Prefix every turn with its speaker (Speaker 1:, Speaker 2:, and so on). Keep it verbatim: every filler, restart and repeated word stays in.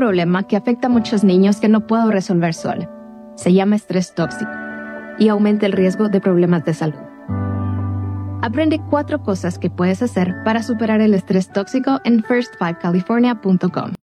Speaker 1: problema que afecta a muchos niños que no puedo resolver sola. Se llama estrés tóxico y aumenta el riesgo de problemas de salud. Aprende cuatro cosas que puedes hacer para superar el estrés tóxico en first five california punto com.